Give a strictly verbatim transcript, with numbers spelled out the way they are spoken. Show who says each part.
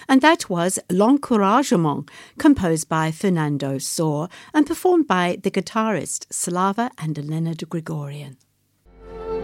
Speaker 1: And that was L'Encouragement, composed by Fernando Sor and performed by the guitarist Slava and Elena de Gregorian.